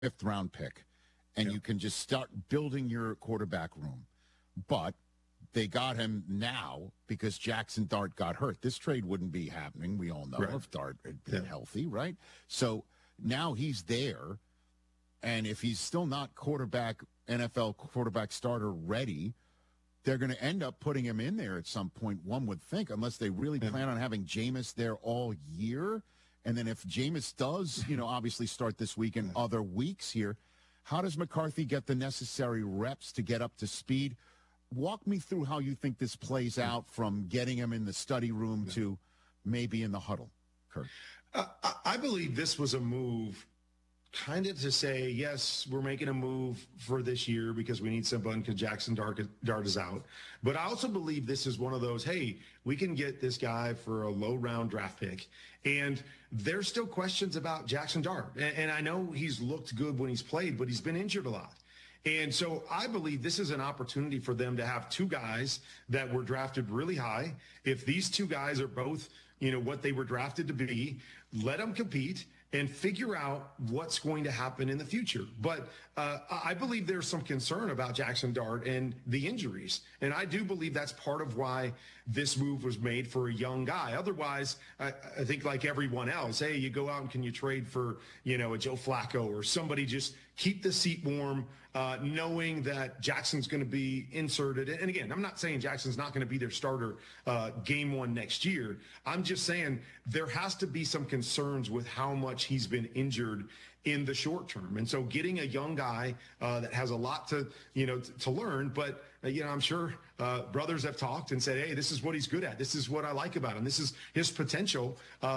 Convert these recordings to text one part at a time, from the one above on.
fifth round pick, and you can just start building your quarterback room. But they got him now because Jackson Dart got hurt. This trade wouldn't be happening, we all know, if Dart had been healthy, right? So now he's there, and if he's still not NFL quarterback starter ready, they're going to end up putting him in there at some point, one would think, unless they really plan on having Jameis there all year. And then if Jameis does, obviously start this week and other weeks here, how does McCarthy get the necessary reps to get up to speed? Walk me through how you think this plays out from getting him in the study room to maybe in the huddle, Kurt. I believe this was a move kind of to say, yes, we're making a move for this year because we need someone because Jackson Dart is out. But I also believe this is one of those, hey, we can get this guy for a low round draft pick. And there's still questions about Jackson Dart. And I know he's looked good when he's played, but he's been injured a lot. And so I believe this is an opportunity for them to have two guys that were drafted really high. If these two guys are both, what they were drafted to be, let them compete and figure out what's going to happen in the future. But I believe there's some concern about Jackson Dart and the injuries. And I do believe that's part of why this move was made for a young guy. Otherwise, I think like everyone else, hey, you go out and can you trade for, a Joe Flacco or somebody, just keep the seat warm, knowing that Jackson's going to be inserted. And again, I'm not saying Jackson's not going to be their starter game one next year. I'm just saying there has to be some concerns with how much he's been injured in the short term. And so getting a young guy that has a lot to learn, but I'm sure brothers have talked and said, hey, this is what he's good at. This is what I like about him. This is his potential.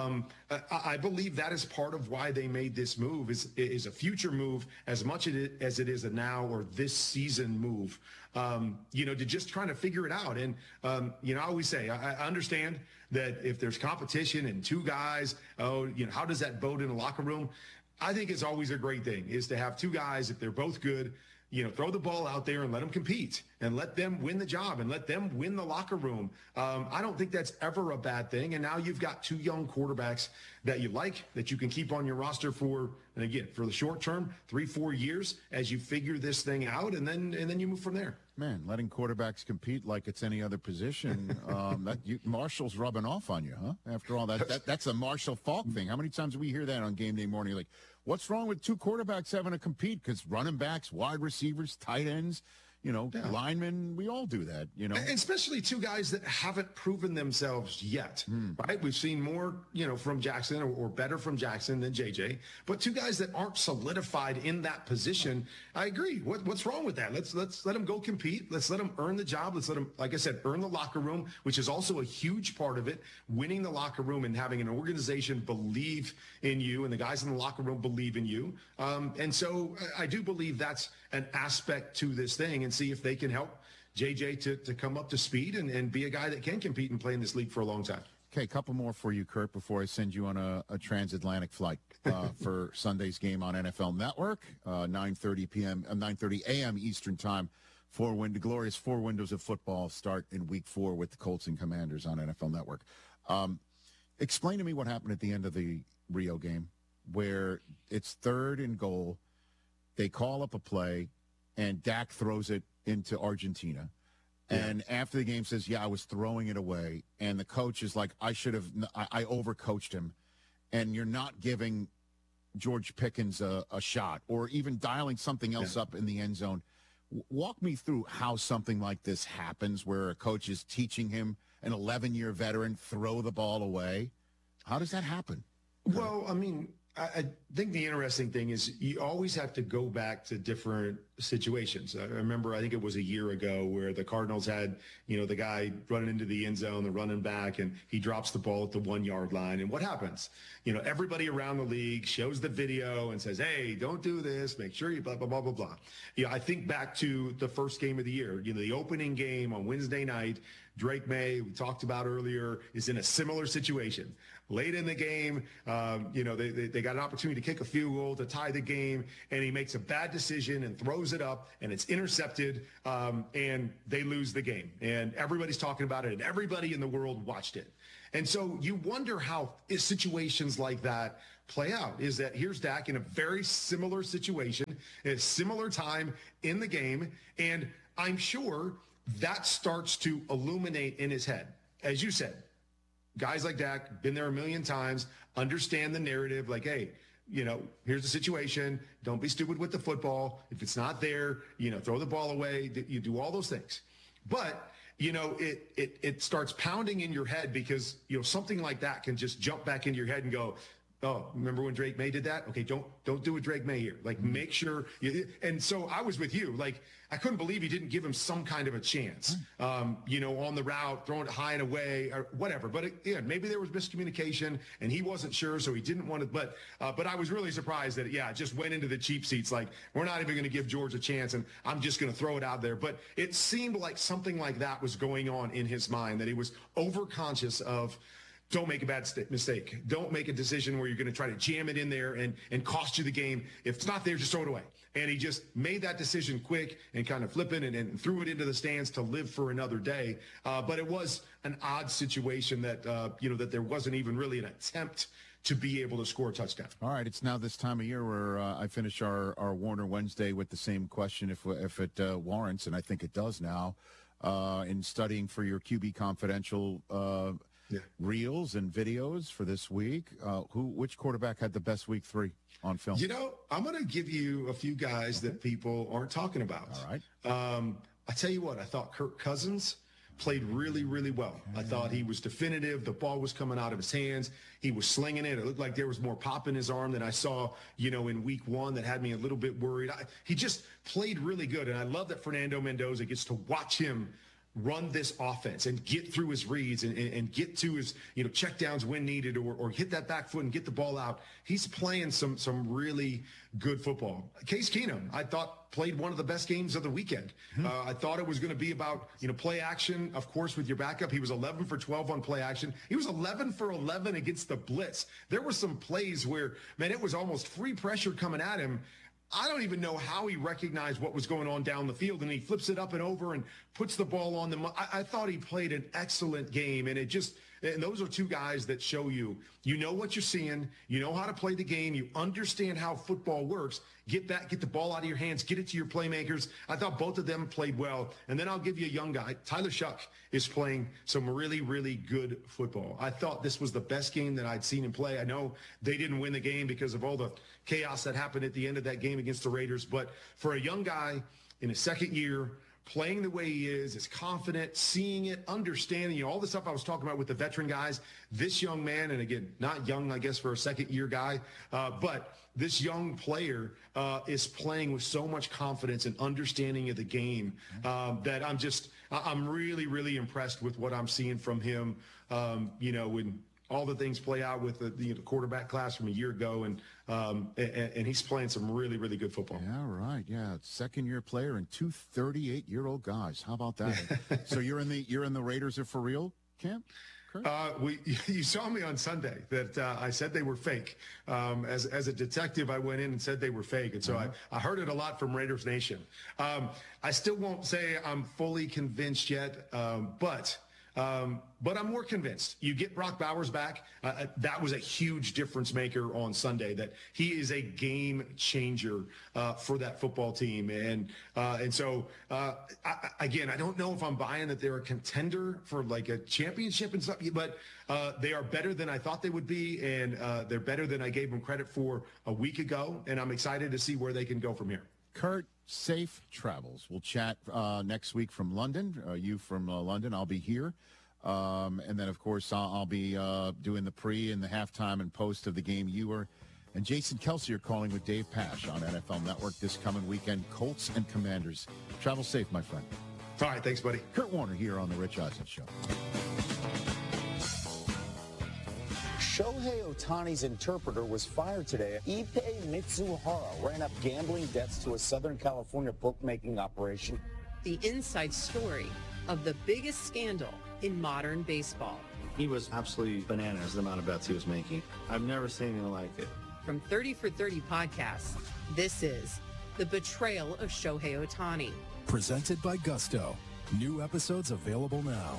I believe that is part of why they made this move is a future move as much as it is a now or this season move, to just trying to figure it out. And, I always say, I understand that if there's competition and two guys, how does that bode in a locker room? I think it's always a great thing is to have two guys, if they're both good, throw the ball out there and let them compete and let them win the job and let them win the locker room. I don't think that's ever a bad thing. And now you've got two young quarterbacks that you like, that you can keep on your roster for, and again, for the short term, 3-4 years as you figure this thing out, and then you move from there. Man, letting quarterbacks compete like it's any other position, Marshall's rubbing off on you, huh? After all, that's a Marshall Faulk thing. How many times do we hear that on game day morning? Like, what's wrong with two quarterbacks having to compete? Because running backs, wide receivers, tight ends, linemen, we all do that, And especially two guys that haven't proven themselves yet, right? We've seen more, from Jackson or better from Jackson than JJ, but two guys that aren't solidified in that position. I agree. What's wrong with that? Let's let them go compete. Let's let them earn the job. Let's let them, like I said, earn the locker room, which is also a huge part of it, winning the locker room and having an organization believe in you and the guys in the locker room believe in you. And so I do believe that's an aspect to this thing, and see if they can help JJ to come up to speed and be a guy that can compete and play in this league for a long time. Okay, a couple more for you, Kurt, before I send you on a transatlantic flight for Sunday's game on NFL Network, 9:30 a.m. Eastern Time. Glorious four windows of football start in Week 4 with the Colts and Commanders on NFL Network. Explain to me what happened at the end of the Rio game, where it's 3rd and goal. They call up a play, and Dak throws it into Argentina. And after the game says, I was throwing it away. And the coach is like, I overcoached him. And you're not giving George Pickens a shot or even dialing something else up in the end zone. Walk me through how something like this happens where a coach is teaching him, an 11-year veteran, throw the ball away. How does that happen? Well, I think the interesting thing is you always have to go back to different situations. I remember, I think it was a year ago where the Cardinals had, the guy running into the end zone, the running back, and he drops the ball at the 1-yard line. And what happens? Everybody around the league shows the video and says, hey, don't do this. Make sure you blah, blah, blah, blah, blah. I think back to the first game of the year, the opening game on Wednesday night. Drake May, we talked about earlier, is in a similar situation. Late in the game, they got an opportunity to kick a field goal to tie the game, and he makes a bad decision and throws it up, and it's intercepted, and they lose the game. And everybody's talking about it, and everybody in the world watched it. And so you wonder how situations like that play out. Is that here's Dak in a very similar situation, at a similar time in the game, and I'm sure that starts to illuminate in his head. As you said, guys like Dak, been there a million times, understand the narrative, like, hey, here's the situation. Don't be stupid with the football. If it's not there, throw the ball away. You do all those things. But, it starts pounding in your head because, something like that can just jump back into your head and go, oh, remember when Drake May did that? Okay, don't do a Drake May here. Like, make sure. And so I was with you. Like, I couldn't believe he didn't give him some kind of a chance, on the route, throwing it high and away or whatever. But maybe there was miscommunication and he wasn't sure, so he didn't want to. But I was really surprised that, it just went into the cheap seats. Like, we're not even going to give George a chance, and I'm just going to throw it out there. But it seemed like something like that was going on in his mind, that he was overconscious of, don't make a bad mistake. Don't make a decision where you're going to try to jam it in there and cost you the game. If it's not there, just throw it away. And he just made that decision quick and kind of flipping and threw it into the stands to live for another day. But it was an odd situation that, that there wasn't even really an attempt to be able to score a touchdown. All right, it's now this time of year where I finish our Warner Wednesday with the same question if it warrants, and I think it does now, in studying for your QB Confidential reels and videos for this week. Which quarterback had the best week 3 on film? I'm going to give you a few guys that people aren't talking about. All right. I tell you what, I thought Kirk Cousins played really, really well. I thought he was definitive. The ball was coming out of his hands. He was slinging it. It looked like there was more pop in his arm than I saw, in week 1 that had me a little bit worried. He just played really good. And I love that Fernando Mendoza gets to watch him run this offense and get through his reads and get to his, check downs when needed or hit that back foot and get the ball out. He's playing some really good football. Case Keenum, I thought, played one of the best games of the weekend. I thought it was going to be about, play action, of course, with your backup. He was 11 for 12 on play action. He was 11 for 11 against the blitz. There were some plays where, man, it was almost free pressure coming at him. I don't even know how he recognized what was going on down the field, and he flips it up and over and puts the ball on them. I thought he played an excellent game, and and those are two guys that show you know what you're seeing, you know how to play the game, you understand how football works. Get the ball out of your hands, get it to your playmakers. I thought both of them played well. And then I'll give you a young guy. Tyler Shuck is playing some really, really good football. I thought this was the best game that I'd seen him play. I know they didn't win the game because of all the chaos that happened at the end of that game against the Raiders. But for a young guy in his second year, playing the way he is confident, seeing it, understanding, all the stuff I was talking about with the veteran guys, this young man, and again, not young, I guess, for a second-year guy, but this young player is playing with so much confidence and understanding of the game that I'm really, really impressed with what I'm seeing from him, when all the things play out with the quarterback class from a year ago, and he's playing some really, really good football. Yeah, right. Yeah, second-year player and 2 38-year-old guys. How about that? So you're in the Raiders are for real camp? You saw me on Sunday that I said they were fake. As a detective, I went in and said they were fake, and so I heard it a lot from Raiders Nation. I still won't say I'm fully convinced yet, but I'm more convinced. You get Brock Bowers back. That was a huge difference maker on Sunday, that he is a game changer for that football team. And so, again, I don't know if I'm buying that they're a contender for like a championship and stuff, but they are better than I thought they would be. And they're better than I gave them credit for a week ago. And I'm excited to see where they can go from here. Kurt, safe travels. We'll chat next week from London. You from London. I'll be here. And then, of course, I'll be doing the pre and the halftime and post of the game. You and Jason Kelsey are calling with Dave Pasch on NFL Network this coming weekend. Colts and Commanders. Travel safe, my friend. All right. Thanks, buddy. Kurt Warner here on The Rich Eisen Show. Shohei Ohtani's interpreter was fired today. Ippei Mitsuhara ran up gambling debts to a Southern California bookmaking operation. The inside story of the biggest scandal in modern baseball. He was absolutely bananas, the amount of bets he was making. I've never seen anything like it. From 30 for 30 podcasts, this is The Betrayal of Shohei Ohtani. Presented by Gusto. New episodes available now.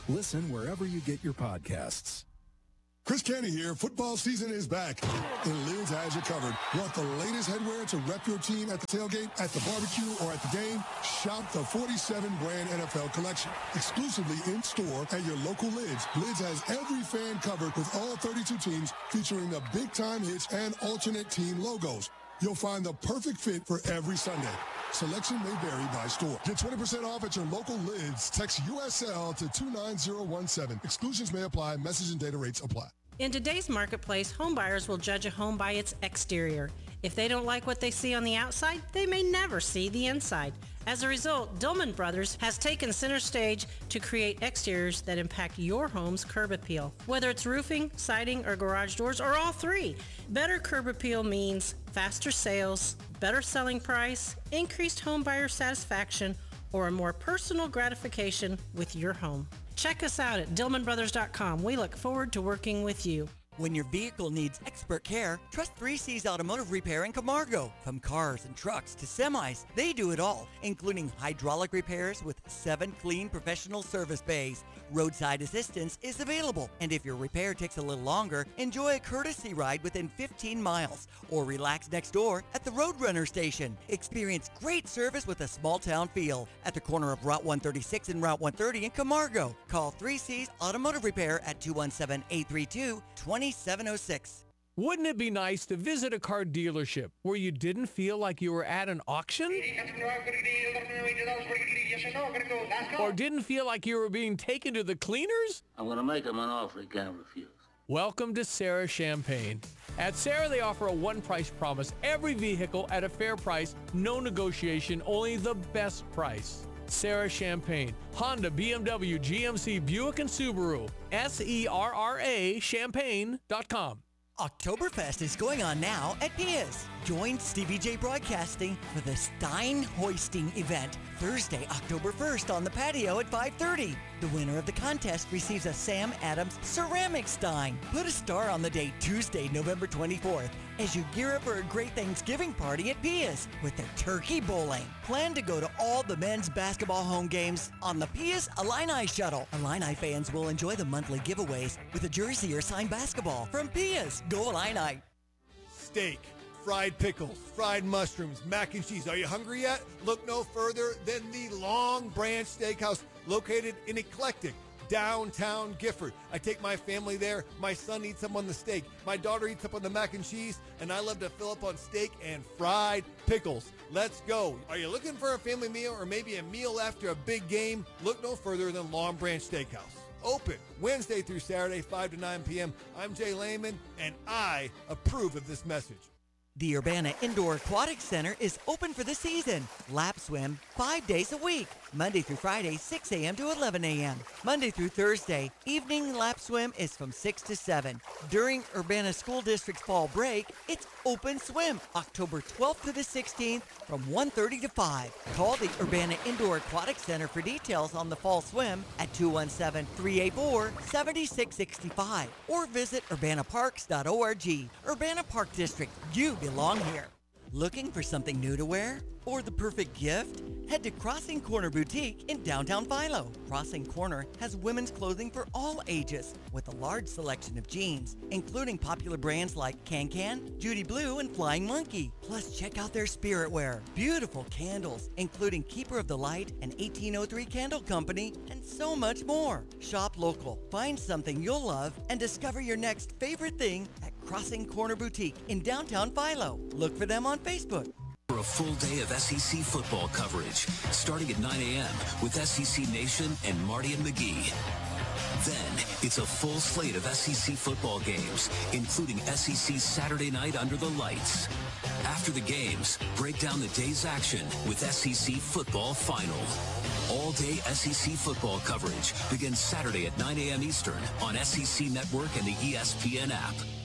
Listen wherever you get your podcasts. Chris Canty here. Football season is back, and Lids has you covered. Want the latest headwear to rep your team at the tailgate, at the barbecue, or at the game? Shop the 47-brand NFL collection, exclusively in-store at your local Lids. Lids has every fan covered with all 32 teams, featuring the big-time hits and alternate team logos. You'll find the perfect fit for every Sunday. Selection may vary by store. Get 20% off at your local Lids. Text USL to 29017. Exclusions may apply. Message and data rates apply. In today's marketplace, home buyers will judge a home by its exterior. If they don't like what they see on the outside, they may never see the inside. As a result, Dillman Brothers has taken center stage to create exteriors that impact your home's curb appeal. Whether it's roofing, siding, or garage doors, or all three, better curb appeal means faster sales, better selling price, increased home buyer satisfaction, or a more personal gratification with your home. Check us out at DillmanBrothers.com. We look forward to working with you. When your vehicle needs expert care, trust 3C's Automotive Repair in Camargo. From cars and trucks to semis, they do it all, including hydraulic repairs with 7 clean professional service bays. Roadside assistance is available, and if your repair takes a little longer, enjoy a courtesy ride within 15 miles, or relax next door at the Roadrunner station. Experience great service with a small-town feel at the corner of Route 136 and Route 130 in Camargo. Call 3C's Automotive Repair at 217-832-2706. Wouldn't it be nice to visit a car dealership where you didn't feel like you were at an auction? Or didn't feel like you were being taken to the cleaners? I'm going to make him an offer he can't refuse. Welcome to Sarah Champagne. At Sarah, they offer a one-price promise. Every vehicle at a fair price, no negotiation, only the best price. Sarah Champagne, Honda, BMW, GMC, Buick, and Subaru. SERRA Champagne.com. Oktoberfest is going on now at Pia's. Join Stevie J Broadcasting for the Stein Hoisting event Thursday, October 1st on the patio at 5:30. The winner of the contest receives a Sam Adams ceramic stein. Put a star on the date Tuesday, November 24th as you gear up for a great Thanksgiving party at Pia's with their turkey bowling. Plan to go to all the men's basketball home games on the Pia's Illini Shuttle. Illini fans will enjoy the monthly giveaways with a jersey or signed basketball from Pia's. Go Illini! Steak, fried pickles, fried mushrooms, mac and cheese. Are you hungry yet? Look no further than the Long Branch Steakhouse, located in eclectic downtown Gifford. I take my family there. My son eats up on the steak. My daughter eats up on the mac and cheese, and I love to fill up on steak and fried pickles. Let's go. Are you looking for a family meal or maybe a meal after a big game? Look no further than Long Branch Steakhouse. Open Wednesday through Saturday, 5 to 9 p.m. I'm Jay Lehman, and I approve of this message. The Urbana Indoor Aquatic Center is open for the season. Lap swim 5 days a week, Monday through Friday, 6 a.m. to 11 a.m. Monday through Thursday, evening lap swim is from 6 to 7. During Urbana School District's fall break, it's open swim, October 12th to the 16th from 1:30 to 5. Call the Urbana Indoor Aquatic Center for details on the fall swim at 217-384-7665 or visit urbanaparks.org. Urbana Park District, you belong here. Looking for something new to wear? Or the perfect gift? Head to Crossing Corner Boutique in downtown Philo. Crossing Corner has women's clothing for all ages with a large selection of jeans, including popular brands like Can, Judy Blue, and Flying Monkey. Plus, check out their spirit wear. Beautiful candles, including Keeper of the Light and 1803 Candle Company, and so much more. Shop local, find something you'll love, and discover your next favorite thing at Crossing Corner Boutique in downtown Philo. Look for them on Facebook. For a full day of SEC football coverage, starting at 9 a.m. with SEC Nation and Marty and McGee. Then, it's a full slate of SEC football games, including SEC Saturday Night Under the Lights. After the games, break down the day's action with SEC Football Final. All-day SEC football coverage begins Saturday at 9 a.m. Eastern on SEC Network and the ESPN app.